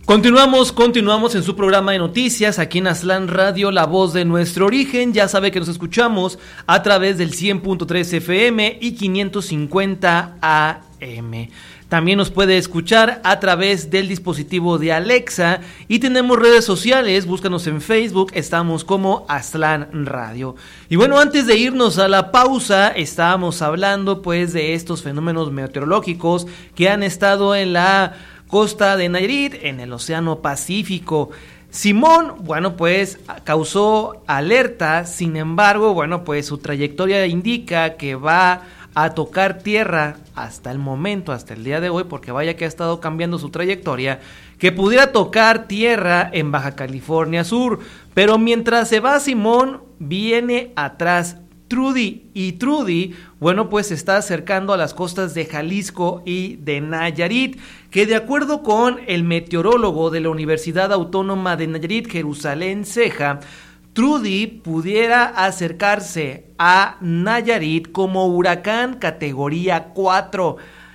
Continuamos en su programa de noticias aquí en Aztlán Radio, la voz de nuestro origen. Ya sabe que nos escuchamos a través del 100.3 FM y 550 AM. También nos puede escuchar a través del dispositivo de Alexa y tenemos redes sociales, búscanos en Facebook, estamos como Aztlán Radio. Y bueno, antes de irnos a la pausa, estábamos hablando pues de estos fenómenos meteorológicos que han estado en la costa de Nayarit, en el Océano Pacífico. Simón, bueno, pues causó alerta, sin embargo, bueno, pues su trayectoria indica que va a tocar tierra hasta el momento, hasta el día de hoy, porque vaya que ha estado cambiando su trayectoria, que pudiera tocar tierra en Baja California Sur, pero mientras se va Simón, viene atrás Trudy, y Trudy, bueno, pues se está acercando a las costas de Jalisco y de Nayarit, que de acuerdo con el meteorólogo de la Universidad Autónoma de Nayarit, Jerusalén Ceja, Trudy pudiera acercarse a Nayarit como huracán categoría 4.